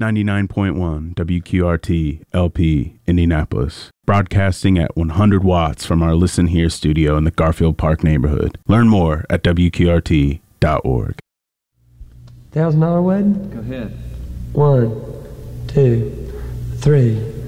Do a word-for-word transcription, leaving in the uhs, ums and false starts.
ninety-nine point one W Q R T L P Indianapolis, broadcasting at one hundred watts from our Listen Here studio in the Garfield Park neighborhood. Learn more at W Q R T dot org. Thousand dollar wedding? Go ahead. One, two, three.